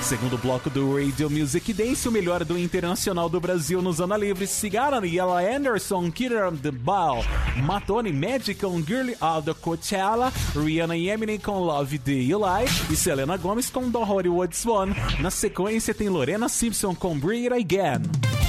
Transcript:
Segundo bloco do Radio Music Dance, o melhor do internacional do Brasil nos Ana Livre, Cigara e Ella Anderson, Killer the Ball, Matone Magic com Girl of the Coachella, Rihanna e Eminem com Love Do You Like e Selena Gomez com The Hollywood Swan. Na sequência tem Lorena Simpson com Bring It Again.